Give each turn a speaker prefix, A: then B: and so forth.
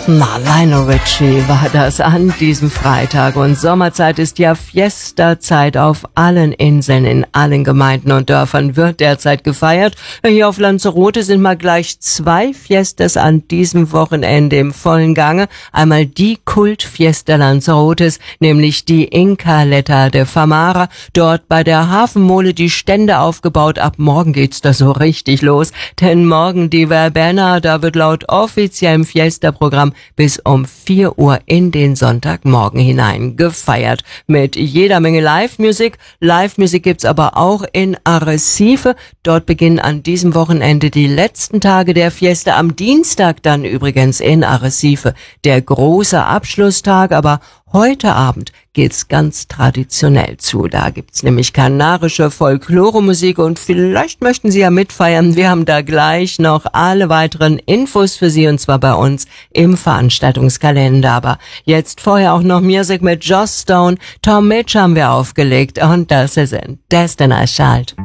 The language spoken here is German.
A: Na, Lionel Richie war das an diesem Freitag und Sommerzeit ist ja Fiesta-Zeit auf allen Inseln, in allen Gemeinden und Dörfern wird derzeit gefeiert. Hier auf Lanzarote sind mal gleich 2 Fiestas an diesem Wochenende im vollen Gange. Einmal die Kult-Fiesta Lanzarotes, nämlich die Incaleta de Famara. Dort bei der Hafenmole die Stände aufgebaut. Ab morgen geht's da so richtig los, denn morgen die Verbena, da wird laut offiziellem Fiesta-Programm bis um 4 Uhr in den Sonntagmorgen hinein gefeiert. Mit jeder Menge Live-Musik. Live-Musik gibt's aber auch in Arrecife. Dort beginnen an diesem Wochenende die letzten Tage der Fiesta. Am Dienstag dann übrigens in Arrecife der große Abschlusstag, aber heute Abend geht's ganz traditionell zu. Da gibt's nämlich kanarische Folklore-Musik und vielleicht möchten Sie ja mitfeiern. Wir haben da gleich noch alle weiteren Infos für Sie und zwar bei uns im Veranstaltungskalender. Aber jetzt vorher auch noch Musik mit Joss Stone. Tom Mitch haben wir aufgelegt und das ist in Destiny Child.